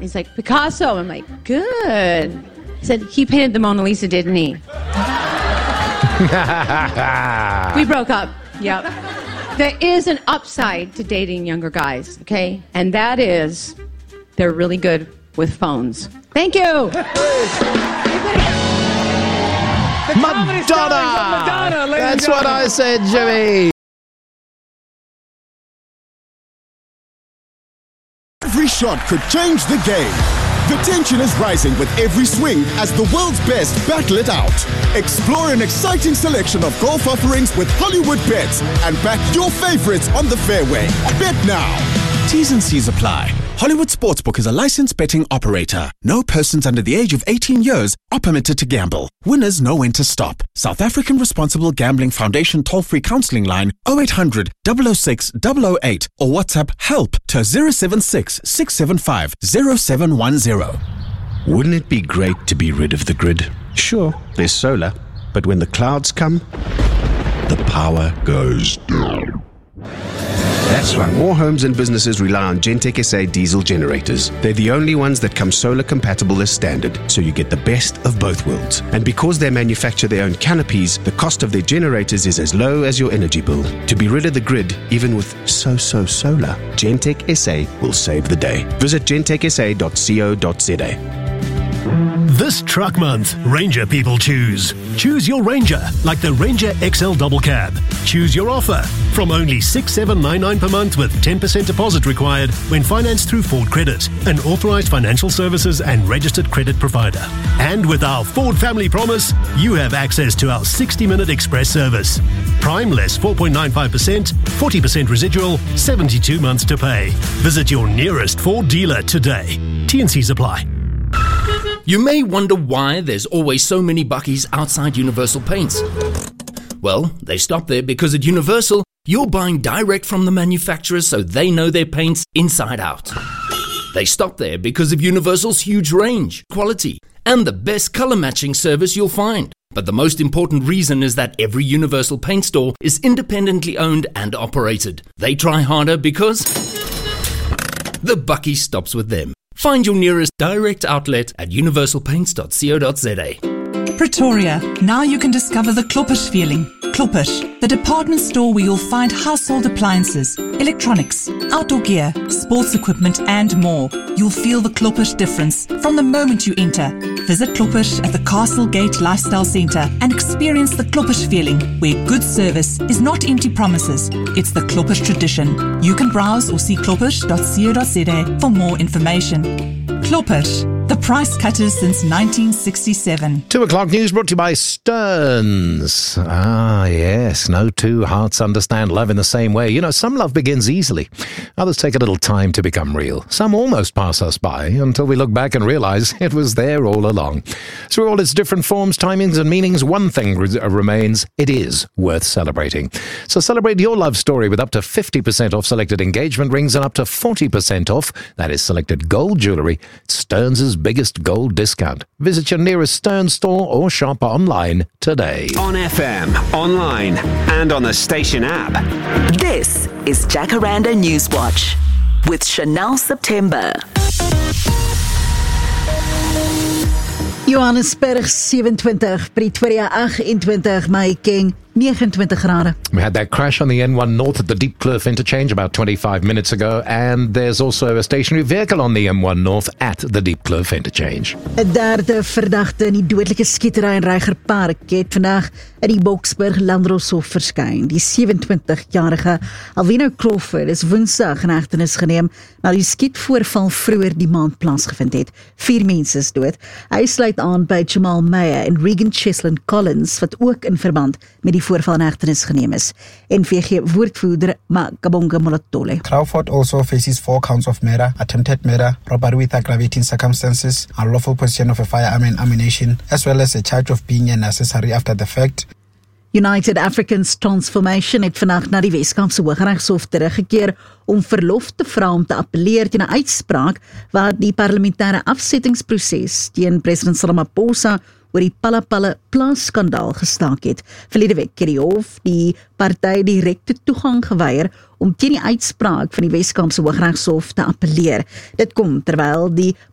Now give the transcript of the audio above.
He's like, Picasso. I'm like, good. He said, he painted the Mona Lisa, didn't he? We broke up. Yep. There is an upside to dating younger guys, okay? And that is, they're really good with phones. Thank you. Madonna! That's what I said, Jimmy. Every shot could change the game. The tension is rising with every swing as the world's best battle it out. Explore an exciting selection of golf offerings with Hollywood Bets and back your favorites on the fairway. Bet now. T's and C's apply. Hollywood Sportsbook is a licensed betting operator. No persons under the age of 18 years are permitted to gamble. Winners know when to stop. South African Responsible Gambling Foundation toll-free counseling line 0800 006 008 or WhatsApp HELP to 076 675 0710. Wouldn't it be great to be rid of the grid? Sure, there's solar, but when the clouds come, the power goes down. That's why more homes and businesses rely on Gentech SA diesel generators. They're the only ones that come solar compatible as standard, so you get the best of both worlds. And because they manufacture their own canopies, the cost of their generators is as low as your energy bill. To be rid of the grid, even with so-so solar, Gentech SA will save the day. Visit gentechsa.co.za. This truck month, Ranger people choose. Choose your Ranger, like the Ranger XL Double Cab. Choose your offer from only $6,799 per month with 10% deposit required when financed through Ford Credit, an authorized financial services and registered credit provider. And with our Ford Family Promise, you have access to our 60-minute express service. Prime less 4.95%, 40% residual, 72 months to pay. Visit your nearest Ford dealer today. T&Cs apply. You may wonder why there's always so many Buckies outside Universal Paints. Well, they stop there because at Universal, you're buying direct from the manufacturers so they know their paints inside out. They stop there because of Universal's huge range, quality, and the best color matching service you'll find. But the most important reason is that every Universal Paint store is independently owned and operated. They try harder because the Bucky stops with them. Find your nearest direct outlet at universalpaints.co.za. Pretoria. Now you can discover the Kloppish feeling. Kloppish, the department store where you'll find household appliances, electronics, outdoor gear, sports equipment, and more. You'll feel the Kloppish difference from the moment you enter. Visit Kloppish at the Castle Gate Lifestyle Centre and experience the Kloppish feeling, where good service is not empty promises. It's the Kloppish tradition. You can browse or see kloppish.co.za for more information. Kloppish, the price cutters since 1967. 2 o'clock news brought to you by Stearns. Ah, yes. No two hearts understand love in the same way. You know, some love begins easily. Others take a little time to become real. Some almost pass us by until we look back and realize it was there all along. Through all its different forms, timings, and meanings, one thing remains. It is worth celebrating. So celebrate your love story with up to 50% off selected engagement rings and up to 40% off. That is selected gold jewelry. Stearns' biggest gold discount. Visit your nearest Stearns store or shop online today. On FM, online, and on the station app. This is Jacaranda Newswatch with Chanel September. Johannesburg 27, Pretoria 28, Mahikeng 29 grade. We had that crash on the N1 North at the Diepkloof interchange about 25 minutes ago, and there's also a stationary vehicle on the M1 North at the Diepkloof interchange. 'n derde verdagte in die dodelike skietery in Reiger Park het vandag in die Boksburg Landdroshof verskyn. Die 27-jarige Alvino Crawford is Woensdag in hegtenis geneem na die skietvoorval vroeër die maand plaasgevind het. 4 mense is dood. Hy sluit aan by Jamal Meyer en Regan Cheslin Collins wat ook in verband met die voorval in hegtenis geneem is. NVG-woordvoerder Makabonga Molatole. Crawford also faces 4 counts of murder, attempted murder, robbery with aggravating circumstances, unlawful possession of a firearm and ammunition, as well as a charge of being an accessory after the fact. United Africans Transformation het vandag na die Weskaapse Hooggeregshof teruggekeer om verlof te vra om te appeleer teen 'n uitspraak wat die parlementêre afsettingsproses teen president Ramaphosa oor die Pala-Pala plaasskandaal gestaak het. Verlede week het die hof die party direkte toegang geweier om teen die uitspraak van die Weskaapse Hooggeregshof te appeleer. Dit kom terwyl die